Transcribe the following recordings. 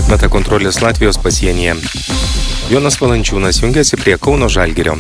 neatmeta kontrolės Latvijos pasienyje. Jonas Valančiūnas jungiasi prie Kauno Žalgirio.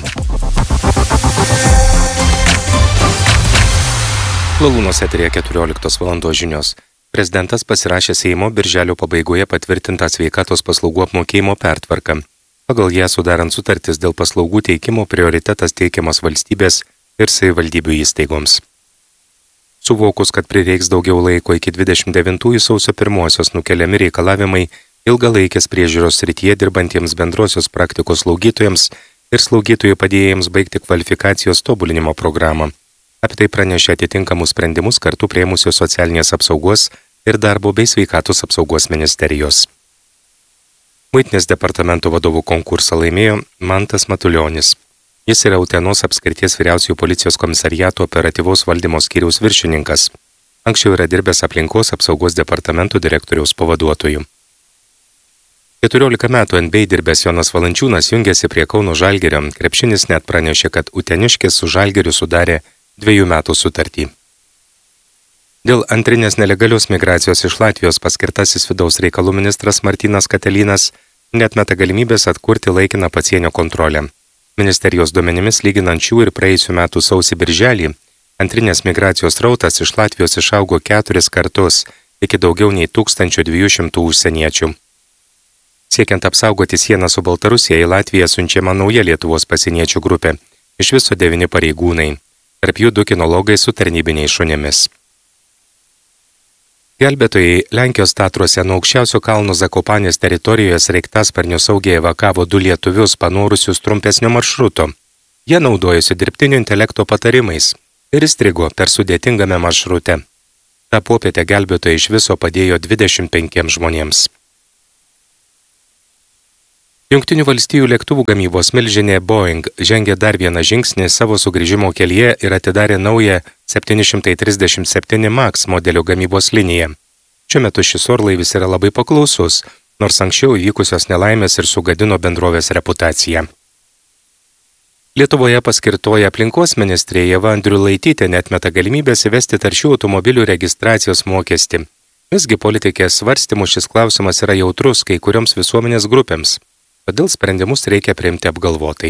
Lalūnos eteryje 14 valandos žinios. Prezidentas pasirašė Seimo birželio pabaigoje patvirtintą sveikatos paslaugų apmokėjimo pertvarką. Pagal ją sudarant sutartis dėl paslaugų teikimo prioritetas teikiamas valstybės ir savivaldybių įstaigoms. Suvokus, kad prireiks daugiau laiko iki 29 sausio 1 nukeliami reikalavimai ilgalaikės priežiūros srityje dirbantiems bendrosios praktikos slaugytojams ir slaugytojų padėjėjams baigti kvalifikacijos tobulinimo programą. Apie tai pranešė atitinkamus sprendimus kartu priėmusios socialinės apsaugos ir darbo bei sveikatos apsaugos ministerijos. Muitinės departamento vadovų konkursą laimėjo Mantas Matulionis. Jis yra Utenos apskrities vyriausiojo policijos komisariato operatyvaus valdymo skyriaus viršininkas. Anksčiau yra dirbęs aplinkos apsaugos departamento direktoriaus pavaduotoju. 14 metų NBA dirbęs Jonas Valančiūnas jungiasi prie Kauno Žalgirio. Krepšinis net pranešė, kad uteniškis su Žalgiriu sudarė 2 metų sutartį. Dėl antrinės nelegalios migracijos iš Latvijos paskirtasis vidaus reikalų ministras Martynas Katelinas neatmeta galimybės atkurti laikiną pasienio kontrolę. Ministerijos duomenimis lyginant šių ir praėjusių metų sausį birželį, antrinės migracijos srautas iš Latvijos išaugo 4 kartus iki daugiau nei 1200 užsieniečių. Siekiant apsaugoti sieną su Baltarusija, į Latviją siunčiama nauja Lietuvos pasieniečių grupė, iš viso 9 pareigūnai, tarp jų 2 kinologai su tarnybiniais šunimis. Gelbėtojai Lenkijos Tatruose nuo aukščiausio kalno Zakopanės teritorijoje sraigtasparniu saugiai evakavo 2 lietuvius panorusius trumpesnio maršruto. Jie naudojosi dirbtinio intelekto patarimais ir įstrigo per sudėtingame maršrute. Ta popietę gelbėtojai iš viso padėjo 25 žmonėms. Jungtinių valstijų lėktuvų gamybos milžinė Boeing žengė dar vieną žingsnį savo sugrįžimo kelyje ir atidarė naują 737 MAX modelio gamybos liniją. Šiuo metu šis orlaivis yra labai paklausus, nors anksčiau įvykusios nelaimės ir sugadino bendrovės reputaciją. Lietuvoje paskirtoji aplinkos ministrė Ieva Andriulaitytė neatmeta galimybės įvesti taršių automobilių registracijos mokestį. Visgi politikės svarstymų šis klausimas yra jautrus kai kurioms visuomenės grupėms. Todėl sprendimus reikia priimti apgalvotai.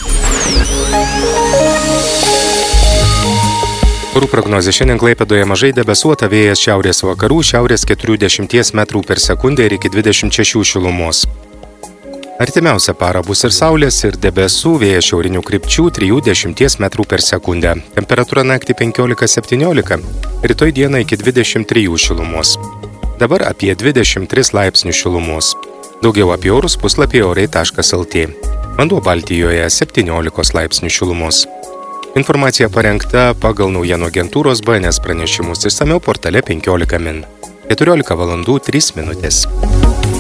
Orų prognozė šiandien Klaipėdoje mažai debesuota, vėjas šiaurės vakarų, šiaurės 40 metrų per sekundę ir iki 26 šilumos. Artimiausia parą bus ir saulės, ir debesų, vėjas šiaurinių krypčių 3-10 metrų per sekundę. Temperatūra naktį 15-17, rytoj dieną iki 23 šilumos. Dabar apie 23 laipsnių šilumos. Daugiau apie orus puslapyje orai.lt. Vanduo Baltijoje 17 laipsnių šilumos. Informacija parengta pagal naujienų agentūros BNS pranešimus, išsamiau portale 15 min. 14 valandų 3 minutės.